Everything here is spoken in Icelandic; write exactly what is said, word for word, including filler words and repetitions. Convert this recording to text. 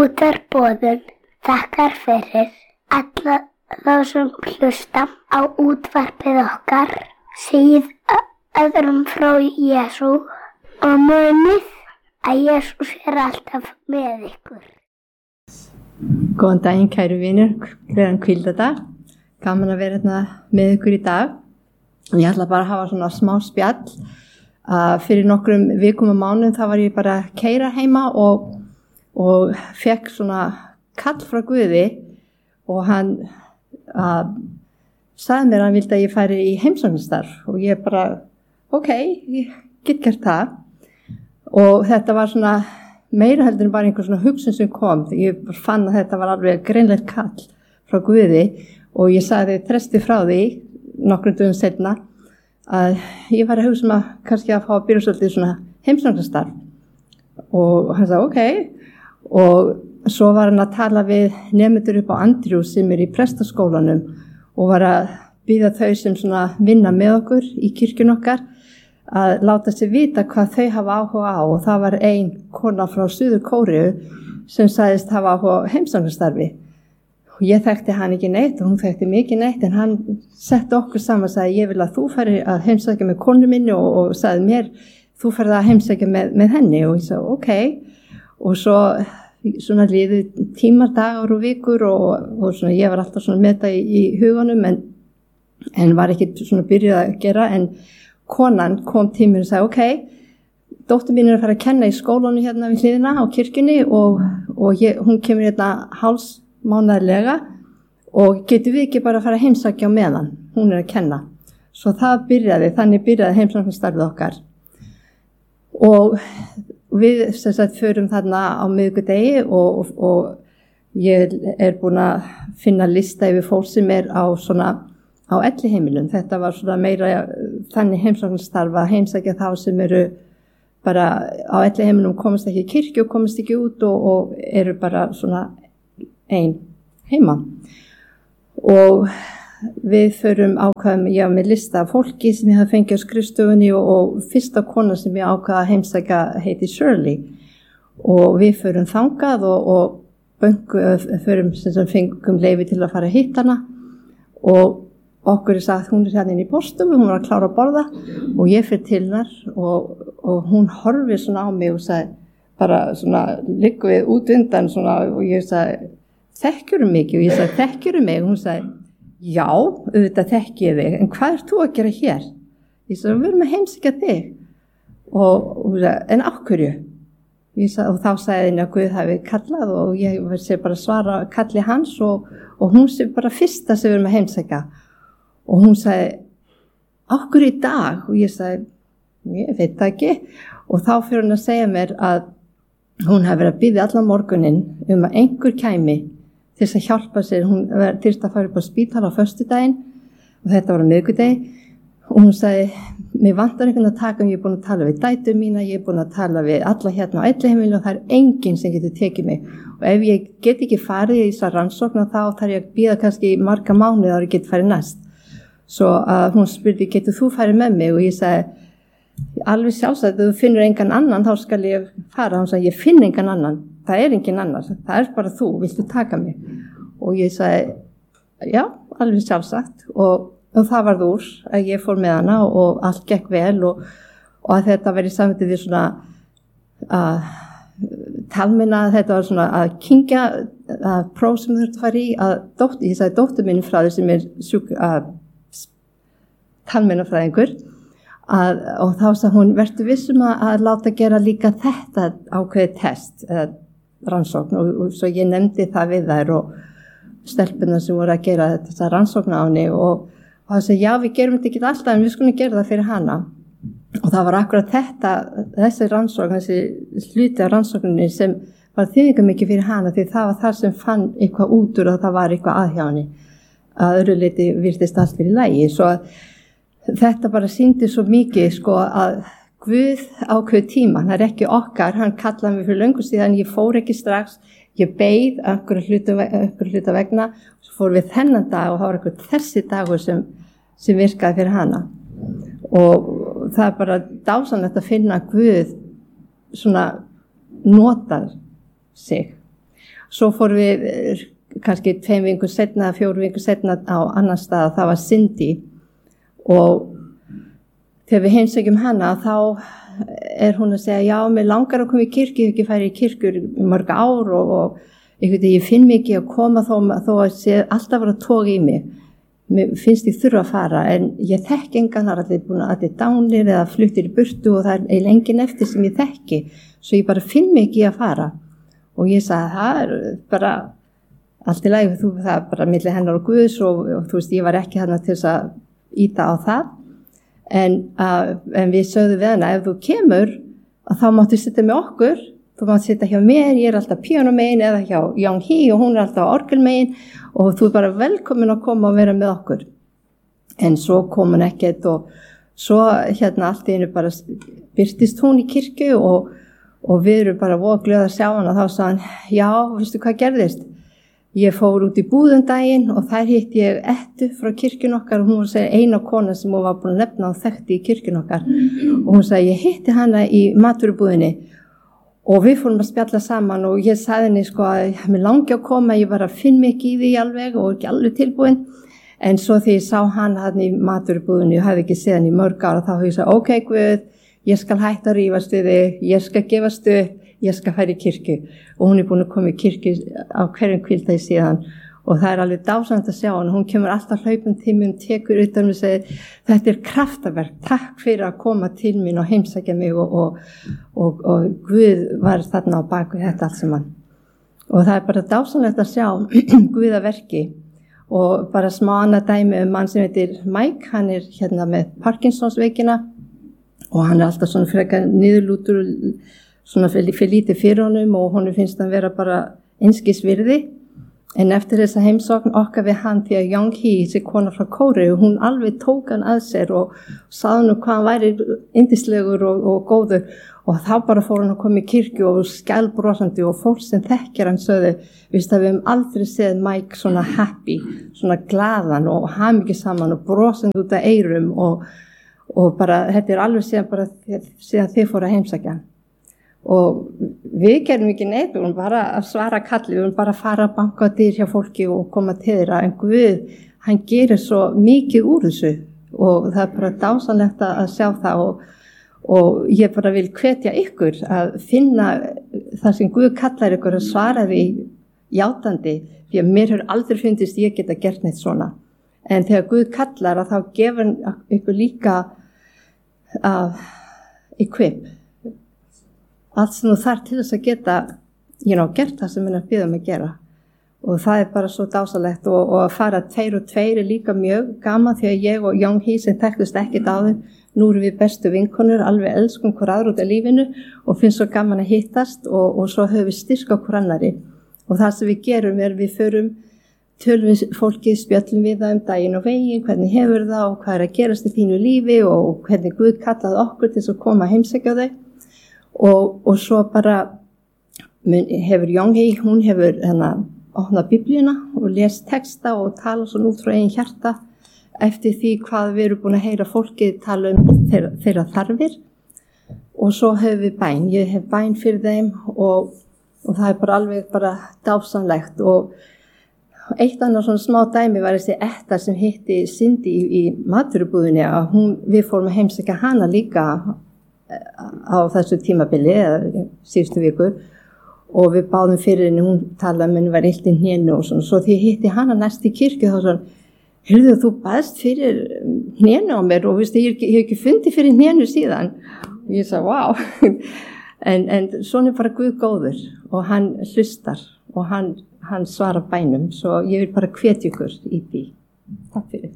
Útvarpsboðun þakkar fyrir alla þá sem hlusta á útvarpið okkar, segið öðrum frá Jesú og munið að Jesús er alltaf með ykkur. Góðan daginn kæru vinir, gleðan hvíldadag. Gaman að vera hérna með ykkur í dag. Ég ætla bara að hafa svona smá spjall. Uh, fyrir nokkrum vikum og mánuðum þá var ég bara að keyra heima og, og fekk svona kall frá Guði og hann uh, sagði mér að hann vildi að ég færi í heimsóknarstarf og ég bara, ok, ég get gert það og þetta var svona meira heldur en bara einhver svona hugsun sem kom. Ég fann að þetta var alveg greinlegt kall frá Guði og ég sagði tresti frá því nokkrum dögum seinna að ég var að hugsa um að kannski að fá að byrja svolítið svona heimsóknarstarf og hann sagði ok og svo var hann að tala við nemendur upp á Andrews sem er í prestaskólanum og var að bíða þau sem svona vinna með okkur í kirkjun okkar að láta sig vita hvað þau hafa áhuga á og það var ein kona frá Suður Kóreu sem sagðist hafa áhuga á heimsóknarstarfi. Ég þekkti hann ekki neitt og hún þekkti mig ekki neitt en hann setti okkur saman og sagði ég vil að þú færi að heimsækja með konu minni og, og sagði mér þú færði að heimsækja með, með henni og ég sagði ok og svo svona liðu tímar, dagar og vikur og, og svona ég var alltaf svona með það í, í huganum en, en var ekki svona byrjuð að gera en konan kom til mér og sagði ok dóttir mín er að fara að kenna í skólanu hérna við hliðina á kirkjunni og, og ég, hún kemur hérna háls mánaðarlega og getur við ekki bara að fara að heimsækja á meðan hún er að kenna. Svo það byrjaði, þannig byrjaði heimsóknarstarfið okkar. Og við sem sagt förum þarna á miðvikudegi og, og, og ég er búin að finna lista yfir fólk sem er á svona á elliheimilum. Þetta var svona meira þannig heimsóknarstarf að heimsækja þá sem eru bara á elliheimilum komast ekki í kirkju og komast ekki út og, og eru bara svona einn heima og við förum ákvaðum ég á með lista af fólki sem ég hafði fengið á skrifstofunni og, og fyrsta kona sem ég ákvaða að heimsækja heiti Shirley og við förum þangað og, og böngu, förum sem fengum leyfi til að fara að hitta hana og okkur er sagt hún er hérna inn í borðstofu, hún var að klára að borða og ég fyrir til hennar og, og hún horfir svona á mig og sagði bara svona liggur við út undan svona og ég sagði þekkjurðu mig og ég sagði þekkjurðu mig og hún sagði já, auðvitað þekki ég þig en hvað ert þú að gera hér? Ég sagði við erum að heimsækja þig og hún sagði en af hverju? Sagði, og þá sagði henni að Guð hafi kallað og ég sé bara svara kalli hans og, og hún sé bara fyrsta sem við erum að heimsækja og hún sagði af hverju í dag? Og ég sagði ég veit það ekki og þá fyrir hún að segja mér að hún hafi verið að biðja allan morguninn um að einhver kæmi til þess að hjálpa sér, hún þyrfti að fara upp á spítala á föstudaginn og þetta var á miðvikudegi og hún sagði, mér vantar einhvern að taka, ég er búin að tala við dætur mína, ég er búin að tala við alla hérna á elliheimilinu og það er enginn sem getur tekið mig og ef ég get ekki farið í þessar rannsókn þá þarf ég að bíða kannski marga mánuði áður ég get farið næst. Svo að hún spurði, getur þú farið með mig og ég sagði, alveg sjálfsagt, ef þú finnur engan annan þá skal ég fara, hann sagði, ég finn engan annan það er engin annar, það er bara þú viltu taka mig og ég sagði já, alveg sjálfsagt og, og það varð úr að ég fór með hana og, og allt gekk vel og, og að þetta verið samvitið við svona að talminna, þetta var svona að kyngja að próf sem þú þurftu að fara í að dóttir, ég sagði dóttur minni frá því sem er sjúk, að talminnafræðingur Að, og þá sagði hún, vertu vissum að, að láta gera líka þetta ákveðið test eða rannsókn og, og svo ég nefndi það við þær og stelpuna sem voru að gera þessa rannsókn á henni og, og það sagði, já við gerum þetta ekki alltaf en við skulum gera það fyrir hana og það var akkurat þetta, þessi rannsókn, þessi hluti af rannsókninni sem var þýðingarmikið fyrir hana því það var það sem fann eitthvað út úr að það var eitthvað að hjá henni að öðru leyti virtist allt fyrir lagi svo að þetta bara sýndi svo mikið sko að Guð ákveð tíma, það er ekki okkar, hann kallaði mig fyrir löngu síðan, ég fór ekki strax, ég beið einhverju hluta, einhverju hluta vegna, svo fór við þennan dag og það var einhver þessi dagur sem, sem virkaði fyrir hana og það er bara dásanlegt að finna að Guð svona notar sig svo fórum við kannski tveim vingur setna, fjóru vingur setna á annan stað, það var Cindy og þegar við heimsækjum hana þá er hún að segja já, mér langar að koma í kirkju, ég hef ekki farið í kirkjur í mörg ár og, og ég, ég finn mikið að koma þó, þó að sé alltaf vera að toga í mig, mér finnst ég þurfa að fara en ég þekki engan, það er allir búin að allir dánir eða fluttir í burtu og það er eiginlega engin eftir sem ég þekki, svo ég bara finn mikið að fara og ég sagði það er bara allt í lagi, þú, það er bara milli hennar og Guðs og, og þú veist, ég var ekki þarna til þess að íta á það, en, uh, en við sögðum við hana, ef þú kemur, þá máttu sitja með okkur, þú máttu sitja hjá mér, ég er alltaf píanómegin eða hjá Young Hee og hún er alltaf orgelmegin og þú er bara velkomin að koma og vera með okkur. En svo kom hún ekkert og svo hérna allt í einu bara birtist hún í kirkju og, og við erum bara voða glöð að sjá hana, þá sagði hann, já, veistu hvað gerðist? Ég fór út í búðum daginn og þær hitt ég Ettu frá kirkjun okkar og hún var að segja eina kona sem hún var búin að nefna og þekkti í kirkjun okkar og hún sagði ég hitti hana í matvörubúðinni og við fórum að spjalla saman og ég sagði henni sko að mér langi að koma, ég var að finna mig ekki í því alveg og ekki alveg tilbúin en svo þegar ég sá hann hann í matvörubúðinni og hefði ekki séð hann í mörg ára þá hefði ég sagt ok Guð, ég skal hætta að rífast við þig, ég skal gefast upp ég skal færa í kirkju og hún er búin að koma í kirkju á hverjum kvíldagi síðan og það er alveg dásamt að sjá hann hún kemur alltaf hlaupum til mér og tekur utan mig og segir þetta er kraftaverk, takk fyrir að koma til mín og heimsækja mig og, og, og, og Guð var þarna á baku þetta allt saman og það er bara dásamlegt að sjá Guð að verki og bara smá annað dæmi um mann sem heitir Mike, hann er hérna með Parkinsons veikina og hann er alltaf svona frekar niðurlútur svona fyrir, fyrir lítið fyrir honum og honum finnst hann vera bara einskis virði en eftir þessa heimsókn okkar við hann því að Young Hee, þessi kona frá Kóreu, hún alveg tók hann að sér og sagði hann hvað hann væri yndislegur og, og góður og þá bara fór hann að koma í kirkju og skælbrosandi og fólk sem þekkir hann sögðu, við höfum aldrei séð Mike svona happy, svona glaðan og hamingjusaman og brosandi út af eyrum og, og bara, þetta er alveg síðan bara síðan þið fóru að heimsækja hann. Og við gerum ekki neitt, við vorum bara að svara kalli, við vorum bara að fara að banka á dyr hjá fólki og koma til þeirra, en Guð, hann gerir svo mikið úr þessu og það er bara dásanlegt að sjá það og, og ég bara vil hvetja ykkur að finna það sem Guð kallar ykkur að svara því játandi, því að mér hefur aldrei fundist ég geta gert neitt svona, en þegar Guð kallar að þá gefur ykkur líka að equip, allt sem þú þarf til þess að geta you know, gert það sem hann er að biðja um að gera og það er bara svo dásalegt og, og að fara tveir og tveir er líka mjög gaman því að ég og Young Hee sem þekktust ekkert áður, nú erum við bestu vinkonur, alveg elskum hver aðra út af lífinu og finnst svo gaman að hittast og, og svo höfum við styrk á hver annari og það sem við gerum er við förum tölum við fólkið, spjöllum við það um daginn og veginn, hvernig hefur það og hvað er að gerast í þínu lífi og hvernig Guð kallaði okkur til að koma að heimsækja þau Og, og svo bara hefur Young Hee, hún hefur hérna opnað biblíuna og lest texta og tala svona út frá eigin hjarta eftir því hvað við erum búin að heyra fólkið tala um þeirra, þeirra þarfir og svo hefur við bæn, ég hef bæn fyrir þeim og, og það er bara alveg bara dásamlegt og eitt annað svona smá dæmi var þessi Etta sem hitti Cindy í, í matvörubúðinni að hún, við fórum að heimsækja hana líka á þessu tímabili eða síðustu vikur og við báðum fyrir henni, hún talaði um henni var illt í hnénu og svona, svo því ég hitti hana næst í kirkju þá svona, heyrðu þú baðst fyrir hnénu á mér og viðstu, ég, ég hef ekki fundið fyrir hnénu síðan og ég sagði, wow en, en svona er bara Guð góður og hann hlustar og hann, hann svarar bænum, svo ég vil bara hvetja ykkur í því. Takk fyrir.